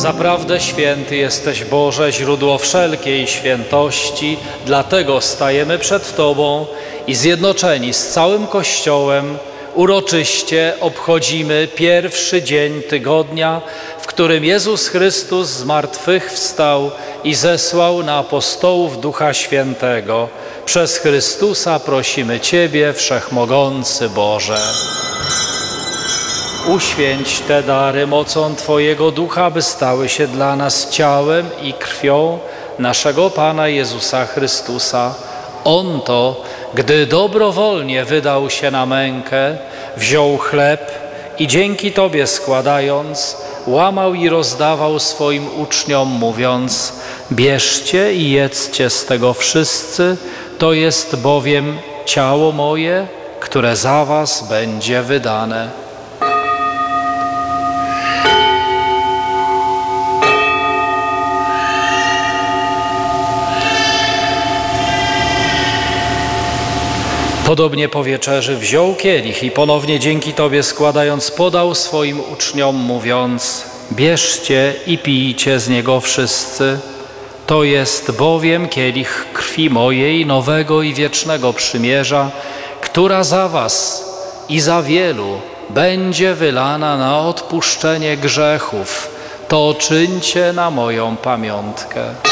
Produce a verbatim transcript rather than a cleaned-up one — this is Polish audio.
Zaprawdę święty jesteś, Boże, źródło wszelkiej świętości, dlatego stajemy przed Tobą i zjednoczeni z całym Kościołem uroczyście obchodzimy pierwszy dzień tygodnia, w którym Jezus Chrystus z martwych wstał i zesłał na apostołów Ducha Świętego. Przez Chrystusa prosimy Ciebie, Wszechmogący Boże. Uświęć te dary mocą Twojego Ducha, by stały się dla nas ciałem i krwią naszego Pana Jezusa Chrystusa. On to, gdy dobrowolnie wydał się na mękę, wziął chleb i dzięki Tobie składając, łamał i rozdawał swoim uczniom, mówiąc: bierzcie i jedzcie z tego wszyscy, to jest bowiem ciało moje, które za was będzie wydane. Podobnie po wieczerzy wziął kielich i ponownie dzięki Tobie składając, podał swoim uczniom, mówiąc: bierzcie i pijcie z niego wszyscy. To jest bowiem kielich krwi mojej, nowego i wiecznego przymierza, która za was i za wielu będzie wylana na odpuszczenie grzechów. To czyńcie na moją pamiątkę.